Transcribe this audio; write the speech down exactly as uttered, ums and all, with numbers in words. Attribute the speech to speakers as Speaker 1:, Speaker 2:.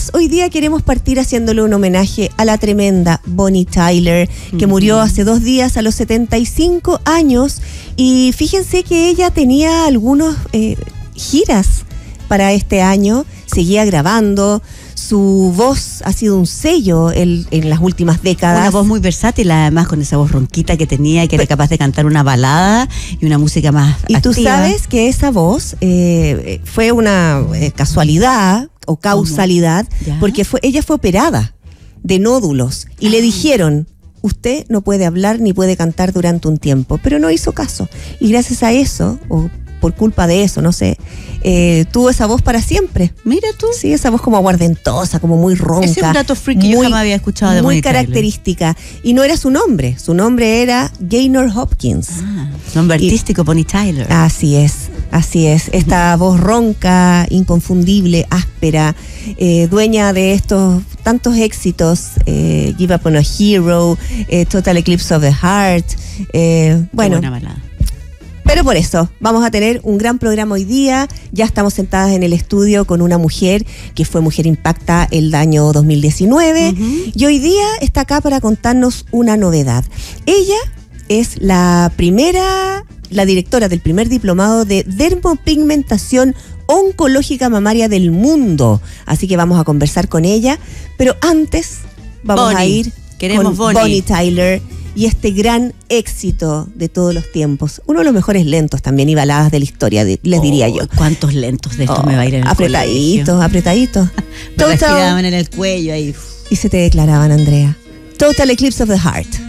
Speaker 1: Entonces hoy día queremos partir haciéndole un homenaje a la tremenda Bonnie Tyler, que uh-huh. murió hace dos días a los setenta y cinco años, y fíjense que ella tenía algunos eh, giras para este año, seguía grabando. Su voz ha sido un sello en, en las últimas décadas.
Speaker 2: Una voz muy versátil, además, con esa voz ronquita que tenía y que era capaz de cantar una balada y una música más
Speaker 1: y
Speaker 2: activa.
Speaker 1: Tú sabes que esa voz eh, fue una eh, casualidad o causalidad, porque fue, ella fue operada de nódulos y ah. le dijeron: usted no puede hablar ni puede cantar durante un tiempo, pero no hizo caso. Y gracias a eso, o por culpa de eso, no sé, eh, tuvo esa voz para siempre.
Speaker 2: Mira tú.
Speaker 1: Sí, esa voz como aguardentosa, como muy ronca.
Speaker 2: Ese es un dato freak que yo jamás había escuchado de
Speaker 1: muy característica. Y no era su nombre, su nombre era Gaynor Hopkins.
Speaker 2: Ah, nombre artístico, Bonnie Tyler.
Speaker 1: Así es, así es. Esta uh-huh. voz ronca, inconfundible, áspera, eh, dueña de estos tantos éxitos, eh, Give Up on a Hero, eh, Total Eclipse of the Heart, eh, bueno.
Speaker 2: Qué buena balada.
Speaker 1: Pero por eso, vamos a tener un gran programa hoy día. Ya estamos sentadas en el estudio con una mujer que fue Mujer Impacta el año dos mil diecinueve. Uh-huh. Y hoy día está acá para contarnos una novedad. Ella es la primera, la directora del primer diplomado de dermopigmentación oncológica mamaria del mundo. Así que vamos a conversar con ella. Pero antes, vamos
Speaker 2: Bonnie.
Speaker 1: a ir
Speaker 2: Queremos
Speaker 1: con
Speaker 2: Bonnie.
Speaker 1: Bonnie Tyler y este gran éxito de todos los tiempos. Uno de los mejores lentos también y baladas de la historia, de, les oh, diría yo.
Speaker 2: ¿Cuántos lentos de estos oh, me va a ir en el
Speaker 1: apretaditos, colegio? Apretaditos,
Speaker 2: me respiraban en el cuello ahí.
Speaker 1: Y se te declaraban, Andrea. Total Eclipse of the Heart.